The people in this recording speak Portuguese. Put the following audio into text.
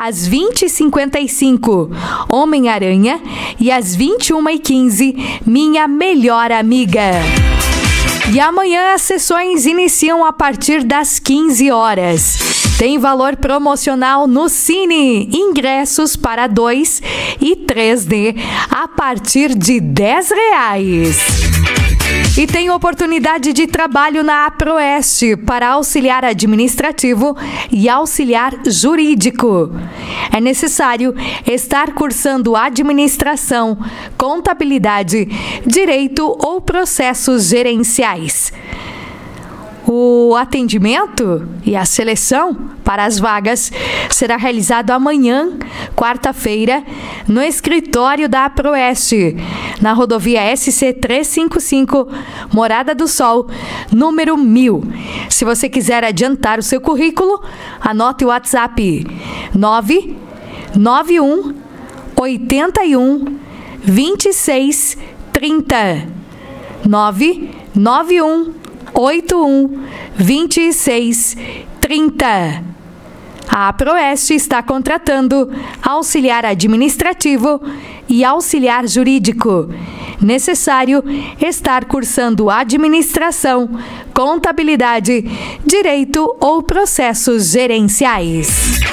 às 20h55, Homem-Aranha, e às 21h15, Minha Melhor Amiga. E amanhã as sessões iniciam a partir das 15 horas. Tem valor promocional no Cine. Ingressos para 2 e 3D a partir de R$10. E tem oportunidade de trabalho na Aproeste para auxiliar administrativo e auxiliar jurídico. É necessário estar cursando administração, contabilidade, direito ou processos gerenciais. O atendimento e a seleção para as vagas será realizado amanhã, quarta-feira, no escritório da Aproeste, na rodovia SC 355, Morada do Sol, número 1000. Se você quiser adiantar o seu currículo, anote o WhatsApp 991 81 26 30. 991 81 26 30. A Aproeste está contratando auxiliar administrativo e auxiliar jurídico. Necessário estar cursando administração, contabilidade, direito ou processos gerenciais.